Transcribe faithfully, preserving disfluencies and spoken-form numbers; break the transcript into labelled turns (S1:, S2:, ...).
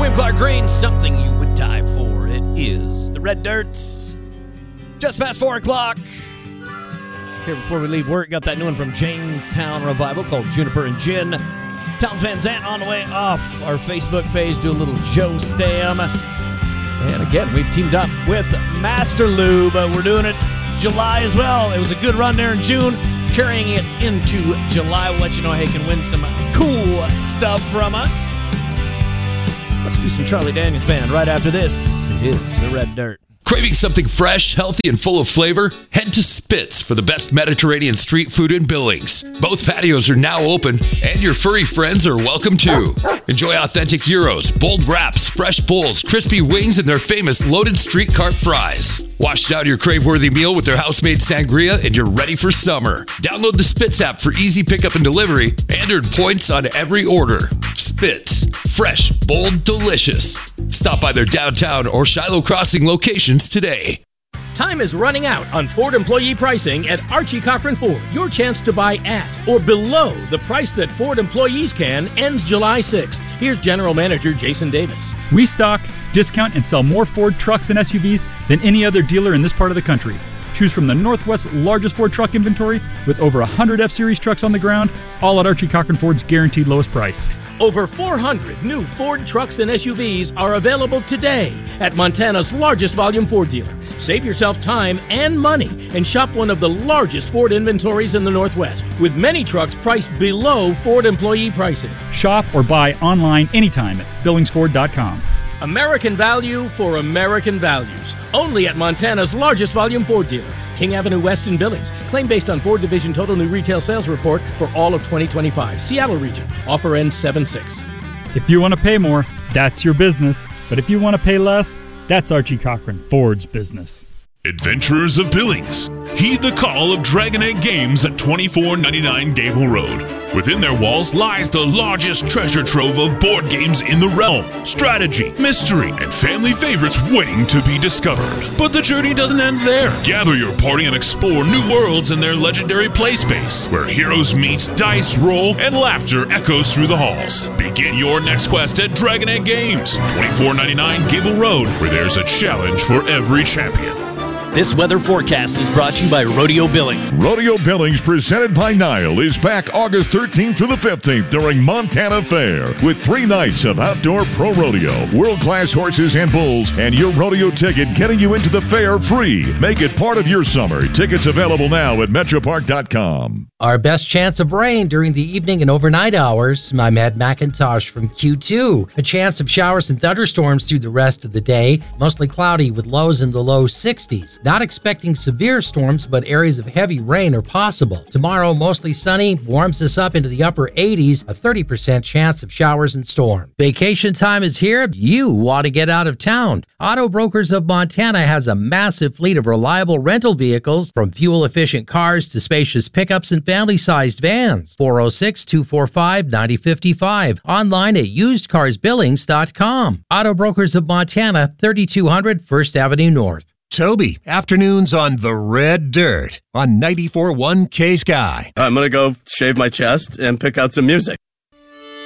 S1: William Clark Green, something you would die for. It is the Red Dirt. Just past four o'clock. Here before we leave work, got that new one from Jamestown Revival called Juniper and Gin. Towns Van Zandt on the way off our Facebook page. Do a little Joe Stam. And again, we've teamed up with Master Lube. Uh, we're doing it July as well. It was a good run there in June. Carrying it into July. We'll let you know how you can win some cool stuff from us. Let's do some Charlie Daniels Band right after this. It is the Red Dirt.
S2: Craving something fresh, healthy, and full of flavor? Head to Spitz for the best Mediterranean street food in Billings. Both patios are now open, and your furry friends are welcome too. Enjoy authentic gyros, bold wraps, fresh bowls, crispy wings, and their famous loaded street cart fries. Wash down your crave-worthy meal with their house-made sangria, and you're ready for summer. Download the Spitz app for easy pickup and delivery, and earn points on every order. Spitz. Fresh, bold, delicious. Stop by their downtown or Shiloh Crossing locations today.
S3: Time is running out on Ford employee pricing at Archie Cochran Ford. Your chance to buy at or below the price that Ford employees can ends July sixth. Here's General Manager Jason Davis.
S4: We stock, discount, and sell more Ford trucks and S U Vs than any other dealer in this part of the country. Choose from the Northwest's largest Ford truck inventory with over one hundred F-Series trucks on the ground, all at Archie Cochran Ford's guaranteed lowest price.
S3: Over four hundred new Ford trucks and S U Vs are available today at Montana's largest volume Ford dealer. Save yourself time and money and shop one of the largest Ford inventories in the Northwest, with many trucks priced below Ford employee pricing.
S4: Shop or buy online anytime at billings ford dot com.
S3: American value for American values. Only at Montana's largest volume Ford dealer. King Avenue West in Billings. Claim based on Ford Division Total New Retail Sales Report for all of twenty twenty-five. Seattle region. Offer ends seven six.
S4: If you want to pay more, that's your business. But if you want to pay less, that's Archie Cochran Ford's business.
S5: Adventurers of Billings, heed the call of Dragon Egg Games at twenty-four ninety-nine Gable Road. Within their walls lies the largest treasure trove of board games in the realm. Strategy, mystery, and family favorites waiting to be discovered. But the journey doesn't end there. Gather your party and explore new worlds in their legendary play space, where heroes meet, dice roll, and laughter echoes through the halls. Begin your next quest at Dragon Egg Games, twenty-four ninety-nine Gable Road, where there's a challenge for every champion.
S1: This weather forecast is brought to you by Rodeo Billings.
S6: Rodeo Billings, presented by Nile, is back August thirteenth through the fifteenth during Montana Fair with three nights of outdoor pro rodeo, world-class horses and bulls, and your rodeo ticket getting you into the fair free. Make it part of your summer. Tickets available now at metropark dot com.
S7: Our best chance of rain during the evening and overnight hours. I'm Ed McIntosh from Q two. A chance of showers and thunderstorms through the rest of the day. Mostly cloudy with lows in the low sixties. Not expecting severe storms, but areas of heavy rain are possible. Tomorrow, mostly sunny, warms us up into the upper eighties, a thirty percent chance of showers and storms. Vacation time is here. You want to get out of town. Auto Brokers of Montana has a massive fleet of reliable rental vehicles, from fuel-efficient cars to spacious pickups and family-sized vans. four oh six, two four five, nine oh five five. Online at used cars billings dot com. Auto Brokers of Montana, thirty-two hundred First Avenue North.
S8: Toby, afternoons on the Red Dirt on ninety-four point one K Sky.
S9: I'm going to go shave my chest and pick out some music.